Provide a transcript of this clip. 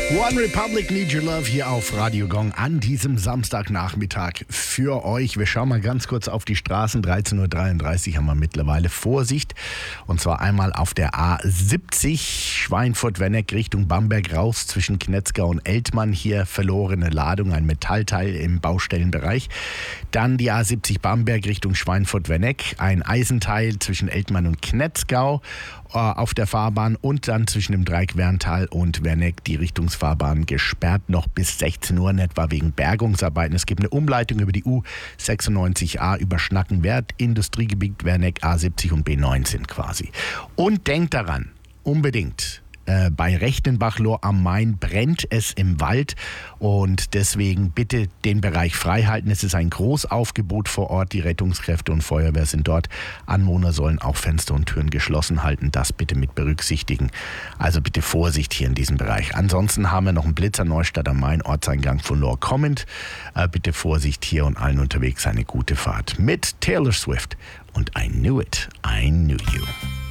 One Republic Need Your Love hier auf Radio Gong an diesem Samstagnachmittag für euch. Wir schauen mal ganz kurz auf die Straßen. 13.33 Uhr haben wir mittlerweile Vorsicht. Und zwar einmal auf der A70 Schweinfurt-Wenneck Richtung Bamberg raus zwischen Knetzgau und Eltmann. Hier verlorene Ladung, ein Metallteil im Baustellenbereich. Dann die A70 Bamberg Richtung Schweinfurt-Wenneck. Ein Eisenteil zwischen Eltmann und Knetzgau auf der Fahrbahn und dann zwischen dem Dreieck Werntal und Werneck die Richtungsfahrbahn gesperrt, noch bis 16 Uhr in etwa wegen Bergungsarbeiten. Es gibt eine Umleitung über die U96A über Schnackenwerth, Industriegebiet Werneck, A70 und B19 quasi. Und denkt daran, unbedingt, bei Rechtenbach-Lohr am Main brennt es im Wald und deswegen bitte den Bereich frei halten. Es ist ein Großaufgebot vor Ort. Die Rettungskräfte und Feuerwehr sind dort. Anwohner sollen auch Fenster und Türen geschlossen halten. Das bitte mit berücksichtigen. Also bitte Vorsicht hier in diesem Bereich. Ansonsten haben wir noch einen Blitzer Neustadt am Main, Ortseingang von Lohr kommend. Bitte Vorsicht hier und allen unterwegs eine gute Fahrt mit Taylor Swift und I Knew It, I Knew You.